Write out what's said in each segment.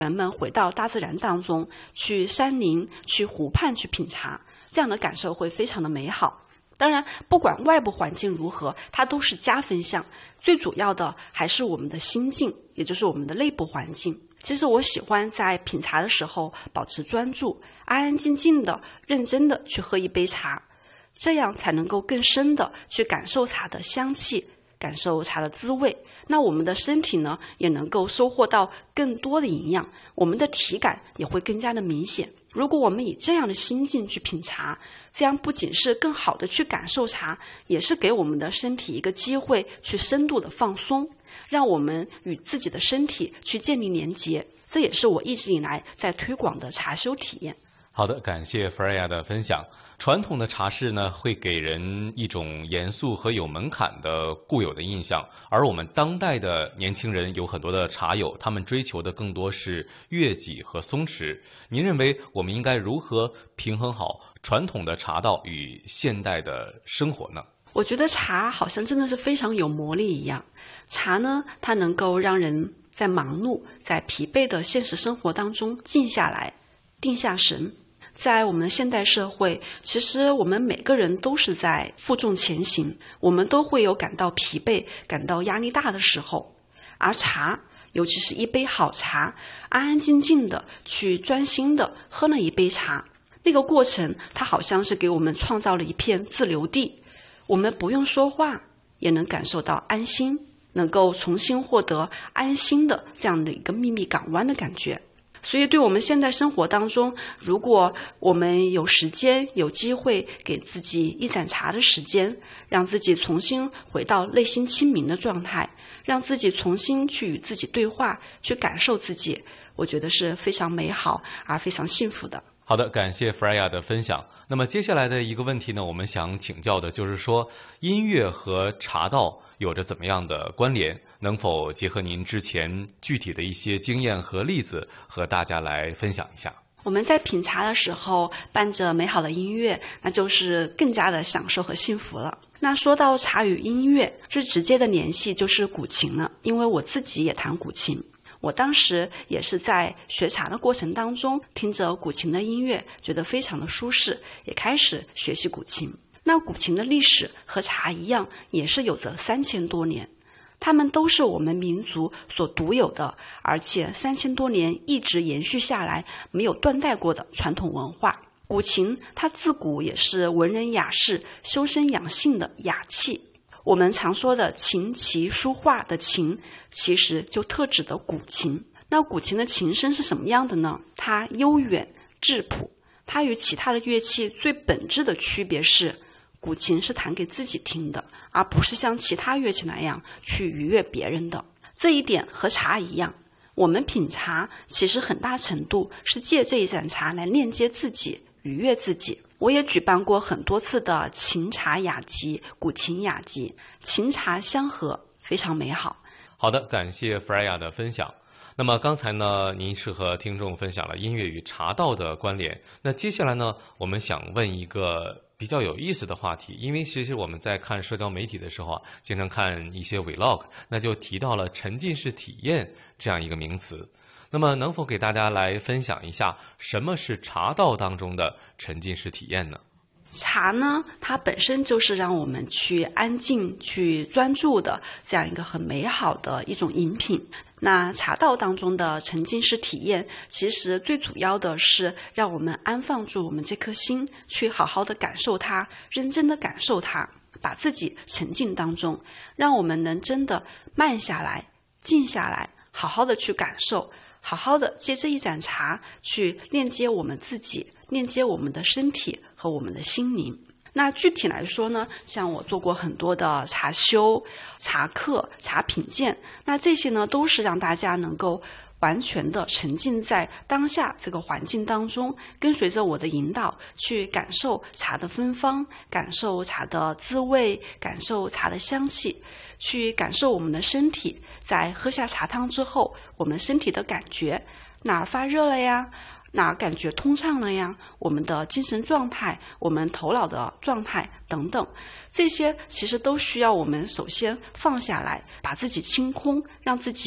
人们回到大自然当中，去山林、去湖畔去品茶，这样的感受会非常的美好。当然，不管外部环境如何，它都是加分项。最主要的还是我们的心境，也就是我们的内部环境。其实我喜欢在品茶的时候保持专注，安安静静的、认真的去喝一杯茶，这样才能够更深的去感受茶的香气，感受茶的滋味。那我们的身体呢，也能够收获到更多的营养，我们的体感也会更加的明显。如果我们以这样的心境去品茶，这样不仅是更好的去感受茶，也是给我们的身体一个机会去深度的放松，让我们与自己的身体去建立连结。这也是我一直以来在推广的茶修体验。 好的，感谢 Freya 的分享。传统的茶室呢，会给人一种严肃和有门槛的固有的印象，而我们当代的年轻人有很多的茶友，他们追求的更多是悦己和松弛。您认为我们应该如何平衡好传统的茶道与现代的生活呢？ 我觉得茶好像真的是非常有魔力一样。茶呢，它能够让人在忙碌、在疲惫的现实生活当中静下来，定下神。在我们现代社会，其实我们每个人都是在负重前行，我们都会有感到疲惫、感到压力大的时候。而茶，尤其是一杯好茶，安安静静的去专心的喝了一杯茶，那个过程它好像是给我们创造了一片自留地，我们不用说话也能感受到安心，能够重新获得安心的这样的一个秘密港湾的感觉。所以对我们现代生活当中，如果我们有时间有机会给自己一盏茶的时间，让自己重新回到内心清明的状态，让自己重新去与自己对话，去感受自己，我觉得是非常美好而非常幸福的。 好的，感谢 Freya 的分享。那么接下来的一个问题呢，我们想请教的就是说，音乐和茶道有着怎么样的关联？能否结合您之前具体的一些经验和例子，和大家来分享一下？ 我们在品茶的时候，伴着美好的音乐，那就是更加的享受和幸福了。那说到茶与音乐，最直接的联系就是古琴了，因为我自己也弹古琴。我当时也是在学茶的过程当中，听着古琴的音乐，觉得非常的舒适，也开始学习古琴。那古琴的历史和茶一样，也是有着3000多年，它们都是我们民族所独有的，而且3000多年一直延续下来，没有断代过的传统文化。古琴它自古也是文人雅士修身养性的雅器。我们常说的琴棋书画的琴，其实就特指的古琴。那古琴的琴声是什么样的呢？它悠远质朴，它与其他的乐器最本质的区别是，古琴是弹给自己听的，而不是像其他乐器那样去愉悦别人的。这一点和茶一样，我们品茶其实很大程度是借这一盏茶来链接自己，愉悦自己。我也举办过很多次的琴茶雅集、古琴雅集，琴茶相合，非常美好。 好的，感谢 Freya 的分享。那么刚才呢，您是和听众分享了音乐与茶道的关联。那接下来呢，我们想问一个比较有意思的话题，因为其实我们在看社交媒体的时候啊，经常看一些 vlog， 那就提到了沉浸式体验这样一个名词。那么能否给大家来分享一下，什么是茶道当中的沉浸式体验呢？ 茶呢，它本身就是让我们去安静、去专注的这样一个很美好的一种饮品。那茶道当中的沉浸式体验，其实最主要的是让我们安放住我们这颗心，去好好的感受它，认真的感受它，把自己沉浸当中，让我们能真的慢下来、静下来，好好的去感受，好好的借这一盏茶去链接我们自己，链接我们的身体和我们的心灵。那具体来说呢，像我做过很多的茶修、茶课、茶品鉴，那这些呢都是让大家能够完全的沉浸在当下这个环境当中，跟随着我的引导去感受茶的芬芳，感受茶的滋味，感受茶的香气，去感受我们的身体在喝下茶汤之后，我们身体的感觉，哪儿发热了呀，哪儿感觉通畅了呀，我们的精神状态，我们头脑的状态等等，这些其实都需要我们首先放下来，把自己清空，让自己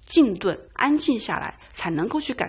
静顿、安静下来，才能够去感